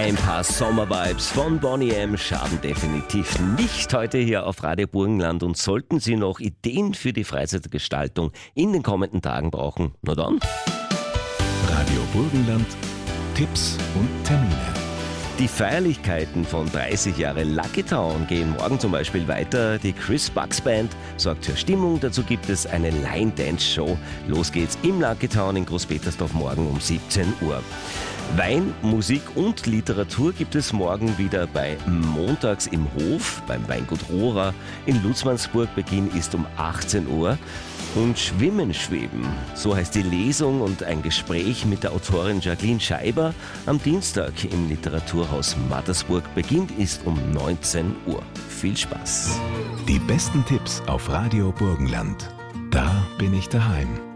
Ein paar Sommervibes von Boney M. schaden definitiv nicht heute hier auf Radio Burgenland. Und sollten Sie noch Ideen für die Freizeitgestaltung in den kommenden Tagen brauchen, na dann. Radio Burgenland, Tipps und Termine. Die Feierlichkeiten von 30 Jahre Lucky Town gehen morgen zum Beispiel weiter. Die Chris Bucks Band sorgt für Stimmung. Dazu gibt es eine Line Dance Show. Los geht's im Lucky Town in Großpetersdorf morgen um 17 Uhr. Wein, Musik und Literatur gibt es morgen wieder bei Montags im Hof beim Weingut Rohrer. In Lutzmannsburg Beginn ist um 18 Uhr. Und Schwimmen, Schweben, so heißt die Lesung und ein Gespräch mit der Autorin Jacqueline Scheiber am Dienstag im Literaturhaus Mattersburg. Beginn ist um 19 Uhr. Viel Spaß! Die besten Tipps auf Radio Burgenland. Da bin ich daheim.